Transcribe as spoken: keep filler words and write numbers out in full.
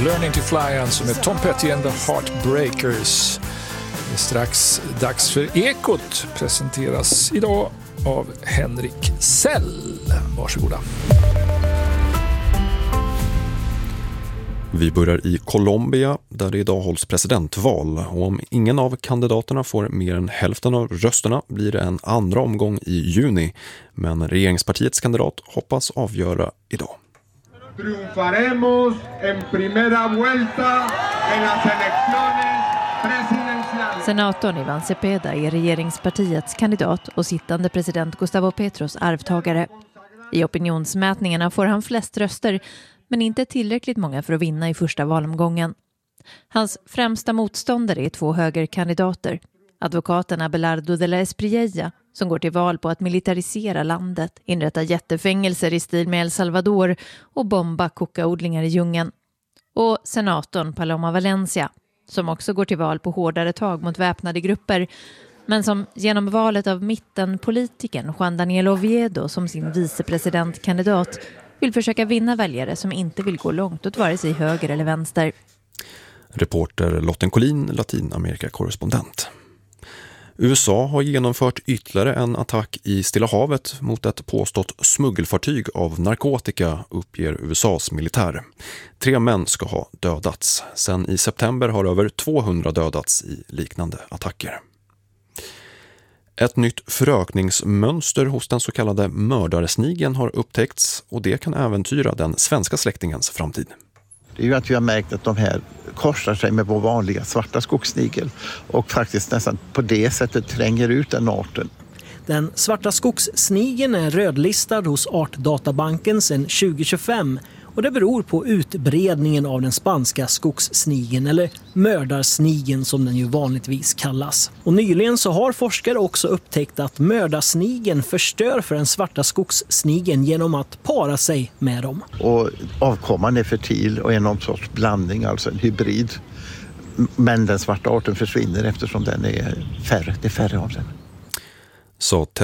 Learning to Fly, alltså med Tom Petty and the Heartbreakers. Det är strax dags för Ekot, presenteras idag av Henrik Sell. Varsågoda. Vi börjar i Colombia där det idag hålls presidentval, och om ingen av kandidaterna får mer än hälften av rösterna blir det en andra omgång i juni, men regeringspartiets kandidat hoppas avgöra idag. Triunfaremos en primera vuelta en las elecciones presidenciales. Senatorn Ivan Cepeda är regeringspartiets kandidat och sittande president Gustavo Petros arvtagare. I opinionsmätningarna får han flest röster, men inte tillräckligt många för att vinna i första valomgången. Hans främsta motståndare är två högerkandidater. Advokaten Abelardo de la Espriella, som går till val på att militarisera landet, inrätta jättefängelser i stil med El Salvador och bomba kokaodlingar i djungeln. Och senatorn Paloma Valencia, som också går till val på hårdare tag mot väpnade grupper, men som genom valet av mittenpolitikern Juan Daniel Oviedo som sin vicepresidentkandidat vill försöka vinna väljare som inte vill gå långt åt vare sig höger eller vänster. Reporter Lotten Collin, Latinamerika-korrespondent. U S A har genomfört ytterligare en attack i Stilla havet mot ett påstått smuggelfartyg av narkotika, uppger U S A:s militär. Tre män ska ha dödats. Sen i september har över tvåhundra dödats i liknande attacker. Ett nytt förökningsmönster hos den så kallade mördarsnigeln har upptäckts, och det kan äventyra den svenska släktingens framtid. Det är ju att vi har märkt att de här korsar sig med vår vanliga svarta skogssnigel och faktiskt nästan på det sättet tränger ut den arten. Den svarta skogssnigeln är rödlistad hos Artdatabanken sedan tjugo tjugofem, och det beror på utbredningen av den spanska skogssnigeln, eller mördarsnigeln som den ju vanligtvis kallas. Och nyligen så har forskare också upptäckt att mördarsnigeln förstör för den svarta skogssnigeln genom att para sig med dem. Och avkomman är fertil och är någon sorts blandning, alltså en hybrid. Men den svarta arten försvinner eftersom den är färre, det är färre av den. Så